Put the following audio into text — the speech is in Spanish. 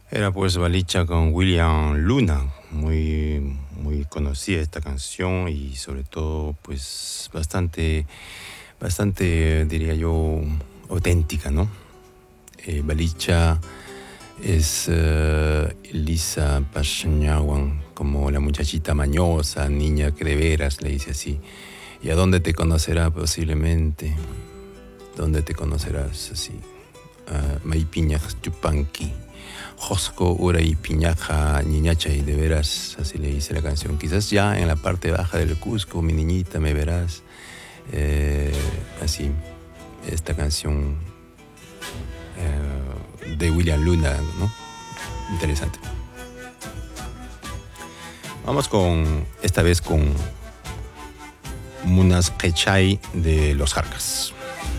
Era pues Balicha con William Luna, muy conocida esta canción y sobre todo pues bastante diría yo auténtica, ¿no? Balicha es Lisa Pachañawan, como la muchachita mañosa, niña que de veras, le dice así. ¿Y a dónde te conocerá posiblemente? ¿Dónde te conocerás así? Maipiñas Chupanqui. Josco, Ura y Piñaja, Niñacha y de veras, así le dice la canción. Quizás ya en la parte baja del Cusco, mi niñita, me verás. Así, esta canción de William Luna, ¿no? Interesante. Vamos esta vez con Munas Quechay de Los Jarcas.